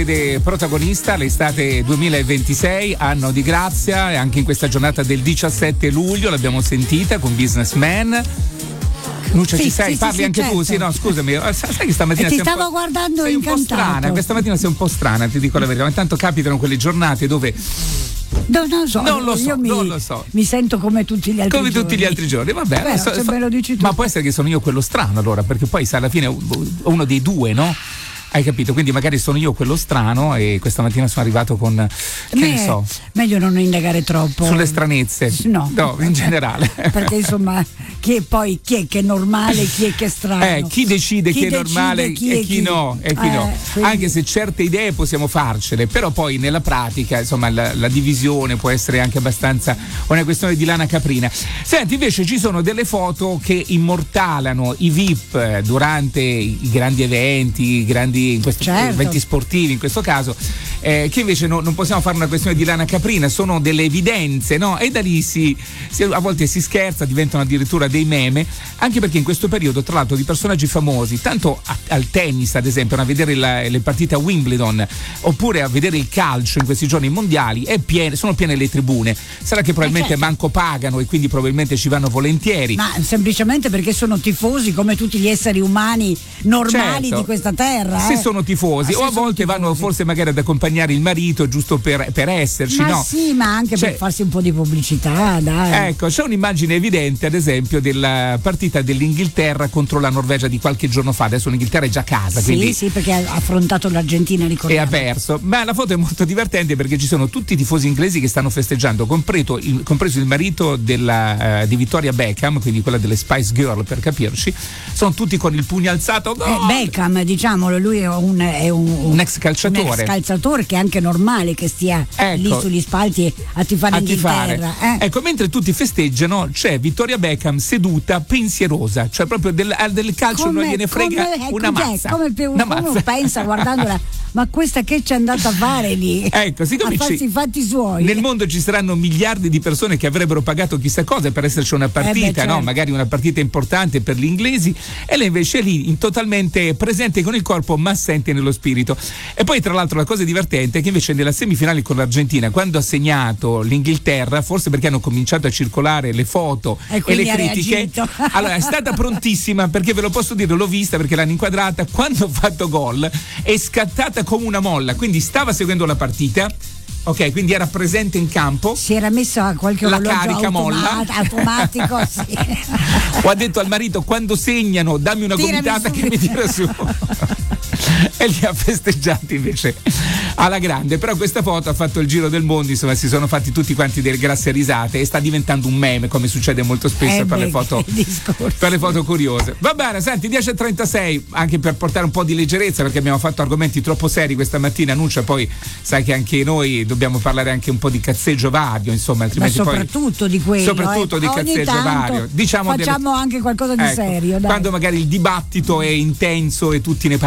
Protagonista l'estate 2026, anno di grazia, e anche in questa giornata del 17 luglio l'abbiamo sentita con Businessman. Nuccia, ci sei? Parli anche certo. tu? Sì, no, scusami, sai che stamattina ti stavo guardando sei incantato. un po' strana, questa mattina sei un po' strana, ti dico la verità, ma intanto capitano quelle giornate dove non lo so. Mi sento come tutti gli altri giorni. Come tutti gli altri giorni, va bene. Se me lo dici tu. Ma può essere che sono io quello strano allora, perché poi sai, alla fine uno dei due, no? Hai capito? Quindi magari sono io quello strano e questa mattina sono arrivato con meglio non indagare troppo sulle stranezze. No, in generale. Perché insomma, chi è che è normale, chi è che è strano. Chi decide chi è normale e chi no. Quindi... Anche se certe idee possiamo farcele, però poi nella pratica, insomma, la divisione può essere anche abbastanza una questione di lana caprina. Senti, invece ci sono delle foto che immortalano i VIP durante i grandi eventi, eventi sportivi in questo caso, che invece non possiamo fare una questione di lana caprina, sono delle evidenze, no? E da lì a volte si scherza, diventano addirittura dei meme, anche perché in questo periodo, tra l'altro, di personaggi famosi, tanto al tennis ad esempio, a vedere le partite a Wimbledon oppure a vedere il calcio in questi giorni mondiali, sono piene le tribune. Sarà che probabilmente manco pagano e quindi probabilmente ci vanno volentieri, ma semplicemente perché sono tifosi come tutti gli esseri umani normali di questa terra. Se sono tifosi, o a volte vanno forse magari ad accompagnare il marito giusto per esserci, no? Sì, ma anche per farsi un po' di pubblicità, dai. Ecco, c'è un'immagine evidente ad esempio della partita dell'Inghilterra contro la Norvegia di qualche giorno fa. Adesso l'Inghilterra è già a casa, quindi sì, perché ha affrontato l'Argentina, ricordiamo. E ha perso, ma la foto è molto divertente perché ci sono tutti i tifosi inglesi che stanno festeggiando, compreso il marito di Victoria Beckham, quindi quella delle Spice Girl per capirci, sono tutti con il pugno alzato. Beckham, diciamolo, lui è un ex calciatore. Un ex calciatore che è anche normale che stia lì sugli spalti a tifare l'Inghilterra. Ecco, mentre tutti festeggiano c'è Victoria Beckham seduta pensierosa, cioè proprio del calcio non gliene frega una mazza. Come uno pensa guardandola, ma questa che c'è andata a fare lì? Ecco, siccome a farsi i fatti suoi. Nel mondo ci saranno miliardi di persone che avrebbero pagato chissà cosa per esserci una partita, no? Magari una partita importante per gli inglesi, e lei invece è lì totalmente presente con il corpo ma assente nello spirito. E poi tra l'altro la cosa divertente è che invece nella semifinale con l'Argentina, quando ha segnato l'Inghilterra, forse perché hanno cominciato a circolare le foto e le critiche, allora è stata prontissima, perché ve lo posso dire, l'ho vista perché l'hanno inquadrata, quando ha fatto gol è scattata come una molla, quindi stava seguendo la partita. Ok, quindi era presente in campo. Si era messo a qualche la carica molla automatico, sì. Ho detto al marito: quando segnano dammi una gomitata che mi tira su. E li ha festeggiati invece alla grande. Però questa foto ha fatto il giro del mondo, insomma si sono fatti tutti quanti delle grasse risate e sta diventando un meme, come succede molto spesso per le foto curiose. Va bene, senti, 10:36, anche per portare un po' di leggerezza, perché abbiamo fatto argomenti troppo seri questa mattina, Nuccia, poi sai che anche noi dobbiamo parlare anche un po' di cazzeggio vario, insomma, altrimenti soprattutto di quello, soprattutto di cazzeggio vario, diciamo, facciamo anche qualcosa di serio, dai. Quando magari il dibattito è intenso e tutti ne parlano